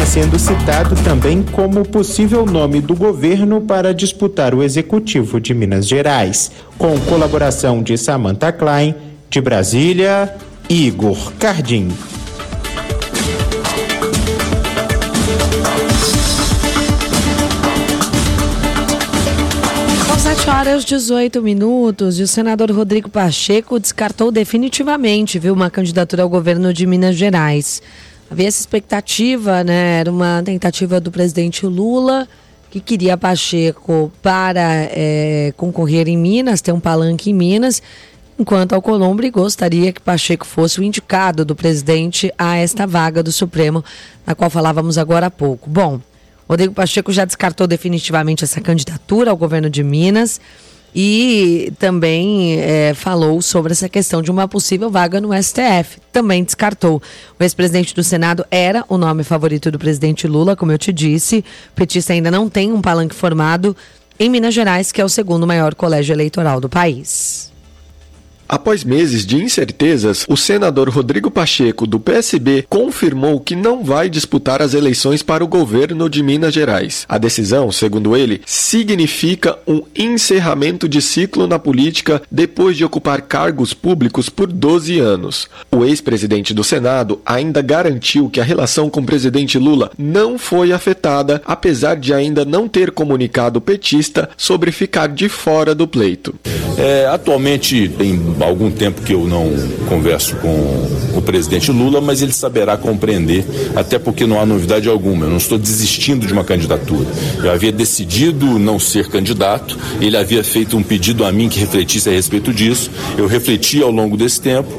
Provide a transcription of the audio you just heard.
vem sendo citado também como possível nome do governo para disputar o executivo de Minas Gerais. Com colaboração de Samantha Klein, de Brasília, Igor Cardim. 7h18. E o senador Rodrigo Pacheco descartou definitivamente, uma candidatura ao governo de Minas Gerais. Havia essa expectativa, era uma tentativa do presidente Lula, que queria Pacheco para concorrer em Minas, ter um palanque em Minas, enquanto Alcolumbre gostaria que Pacheco fosse o indicado do presidente a esta vaga do Supremo, na qual falávamos agora há pouco. Bom, Rodrigo Pacheco já descartou definitivamente essa candidatura ao governo de Minas e também falou sobre essa questão de uma possível vaga no STF. Também descartou. O ex-presidente do Senado era o nome favorito do presidente Lula, como eu te disse. O petista ainda não tem um palanque formado em Minas Gerais, que é o segundo maior colégio eleitoral do país. Após meses de incertezas, o senador Rodrigo Pacheco, do PSB, confirmou que não vai disputar as eleições para o governo de Minas Gerais. A decisão, segundo ele, significa um encerramento de ciclo na política depois de ocupar cargos públicos por 12 anos. O ex-presidente do Senado ainda garantiu que a relação com o presidente Lula não foi afetada, apesar de ainda não ter comunicado o petista sobre ficar de fora do pleito. Atualmente, tem algum tempo que eu não converso com o presidente Lula, mas ele saberá compreender, até porque não há novidade alguma. Eu não estou desistindo de uma candidatura. Eu havia decidido não ser candidato, ele havia feito um pedido a mim que refletisse a respeito disso, eu refleti ao longo desse tempo